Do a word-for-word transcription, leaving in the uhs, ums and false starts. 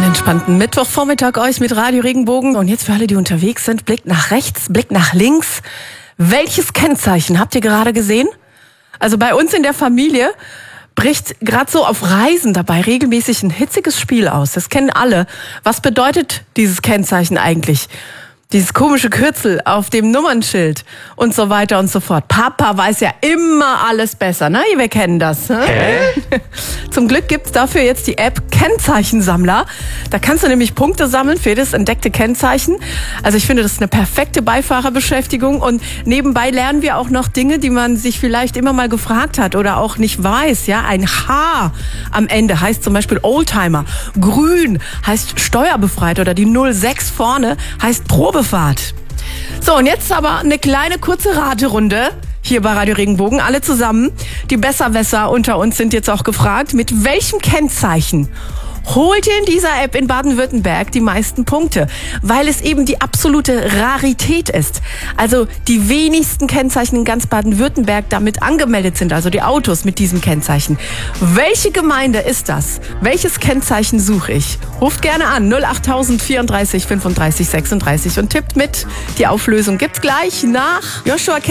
entspannten Mittwochvormittag euch mit Radio Regenbogen. Und jetzt für alle, die unterwegs sind, Blick nach rechts, Blick nach links. Welches Kennzeichen habt ihr gerade gesehen? Also bei uns in der Familie bricht gerade so auf Reisen dabei regelmäßig ein hitziges Spiel aus. Das kennen alle. Was bedeutet dieses Kennzeichen eigentlich? Dieses komische Kürzel auf dem Nummernschild und so weiter und so fort. Papa weiß ja immer alles besser, ne? Wir kennen das. Ne? Hä? Zum Glück gibt's dafür jetzt die App Kennzeichensammler. Da kannst du nämlich Punkte sammeln für jedes entdeckte Kennzeichen. Also ich finde, das ist eine perfekte Beifahrerbeschäftigung. Und nebenbei lernen wir auch noch Dinge, die man sich vielleicht immer mal gefragt hat oder auch nicht weiß. Ja, ein H am Ende heißt zum Beispiel Oldtimer. Grün heißt steuerbefreit oder die null sechs vorne heißt Probefahrt. So, und jetzt aber eine kleine kurze Raterunde hier bei Radio Regenbogen. Alle zusammen. Die Besserwisser unter uns sind jetzt auch gefragt, mit welchem Kennzeichen holt ihr in dieser App in Baden-Württemberg die meisten Punkte? Weil es eben die absolute Rarität ist. Also die wenigsten Kennzeichen in ganz Baden-Württemberg damit angemeldet sind, also die Autos mit diesem Kennzeichen. Welche Gemeinde ist das? Welches Kennzeichen suche ich? Ruft gerne an null acht tausend vierunddreißig fünfunddreißig sechsunddreißig und tippt mit. Die Auflösung gibt's gleich nach Joshua